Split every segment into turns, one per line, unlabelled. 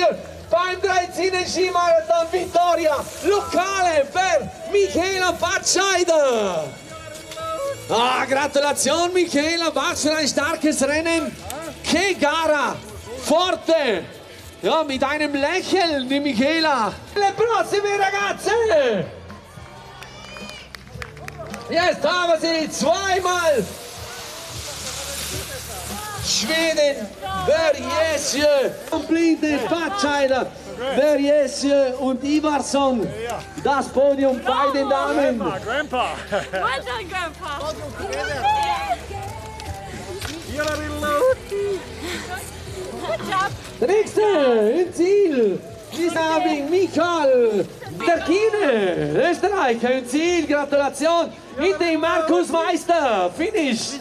beim 13. Skimarathon vittoria locale per Michaela Batscheider. Gratulation Michaela Batscheider, ein starkes Rennen. Che gara, forte, ja, mit einem Lächeln die Michaela. Le prossime ragazze. Jetzt haben sie zweimal Schweden, Börjesjö, komplette Batscheider, Börjesjö und Ivarsson. Das Podium bei den Damen.
Grandpa.
Well done, Grandpa. Good job.
Der nächste im Ziel ist having Michael Derkine, Österreicher im Ziel. Gratulation mit dem Markus Meister. Finished.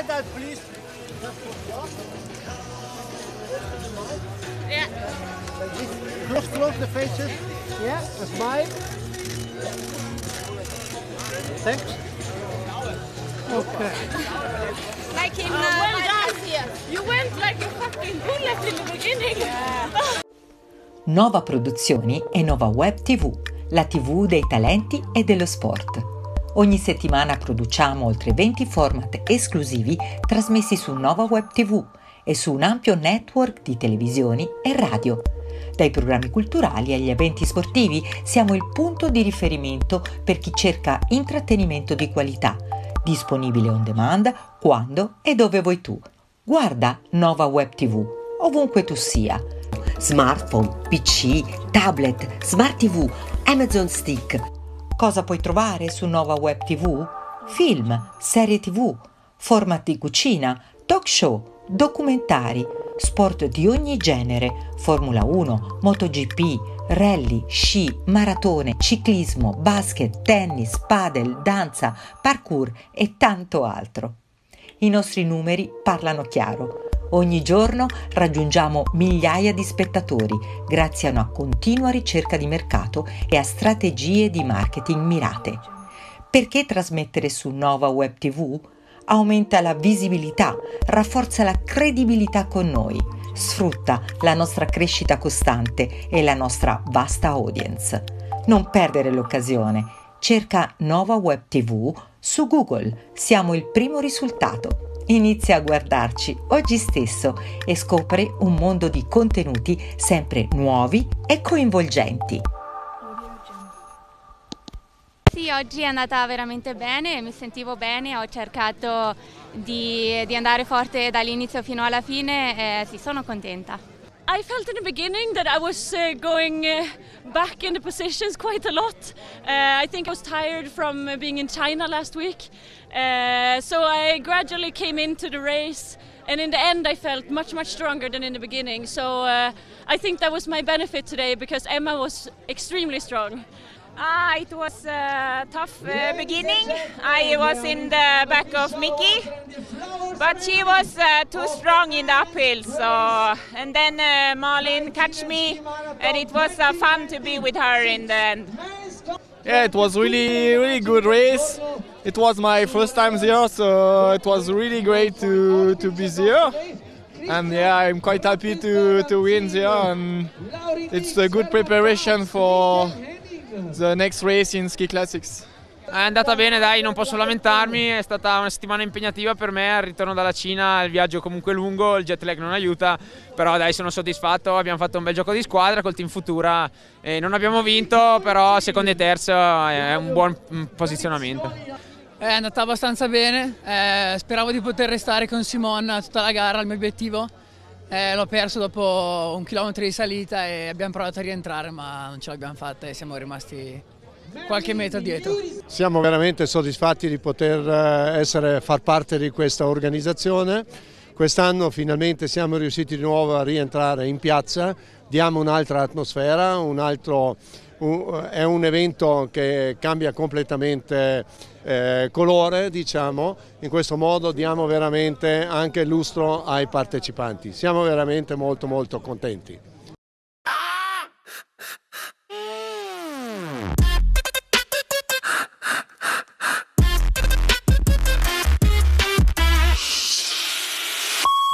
Yeah.
Close the faces. Yeah, a smile. Thanks. Okay.
Like in Malaysia. You went like a fucking bullet in the beginning.
Nova Produzioni e Nova Web TV, la TV dei talenti e dello sport. Ogni settimana produciamo oltre 20 format esclusivi trasmessi su Nova Web TV e su un ampio network di televisioni e radio. Dai programmi culturali agli eventi sportivi siamo il punto di riferimento per chi cerca intrattenimento di qualità, disponibile on demand quando e dove vuoi tu. Guarda Nova Web TV, ovunque tu sia. Smartphone, PC, tablet, Smart TV, Amazon Stick. Cosa puoi trovare su Nova Web TV? Film, serie TV, format di cucina, talk show, documentari, sport di ogni genere, Formula 1, MotoGP, rally, sci, maratone, ciclismo, basket, tennis, padel, danza, parkour e tanto altro. I nostri numeri parlano chiaro. Ogni giorno raggiungiamo migliaia di spettatori grazie a una continua ricerca di mercato e a strategie di marketing mirate. Perché trasmettere su Nova Web TV? Aumenta la visibilità, rafforza la credibilità con noi, sfrutta la nostra crescita costante e la nostra vasta audience. Non perdere l'occasione. Cerca Nova Web TV su Google. Siamo il primo risultato. Inizia a guardarci oggi stesso e scopri un mondo di contenuti sempre nuovi e coinvolgenti.
Sì, oggi è andata veramente bene, mi sentivo bene, ho cercato di andare forte dall'inizio fino alla fine e sì, sono contenta.
I felt in the beginning that I was going back in the positions quite a lot. I think I was tired from being in China last week. So I gradually came into the race, and in the end I felt much stronger than in the beginning. So I think that was my benefit today because Emma was extremely strong.
It was a tough beginning. I was in the back of Mickey, but she was too strong in the uphill. So, and then Malin catch me, and it was fun to be with her in the end.
Yeah, it was really good race. It was my first time there, so it was really great to be there. And yeah, I'm quite happy to win there, and it's a good preparation for the next race in Ski Classics.
È andata bene, dai, non posso lamentarmi, è stata una settimana impegnativa per me, al ritorno dalla Cina, il viaggio comunque lungo, il jet lag non aiuta, però dai, sono soddisfatto, abbiamo fatto un bel gioco di squadra col Team Futura e non abbiamo vinto, però secondo e terzo è un buon posizionamento.
È andata abbastanza bene, speravo di poter restare con Simone tutta la gara, il mio obiettivo. L'ho perso dopo 1 chilometro di salita e abbiamo provato a rientrare, ma non ce l'abbiamo fatta e siamo rimasti qualche metro dietro.
Siamo veramente soddisfatti di poter far parte di questa organizzazione. Quest'anno finalmente siamo riusciti di nuovo a rientrare in piazza, diamo un'altra atmosfera, è un evento che cambia completamente colore, diciamo. In questo modo diamo veramente anche lustro ai partecipanti. Siamo veramente molto contenti.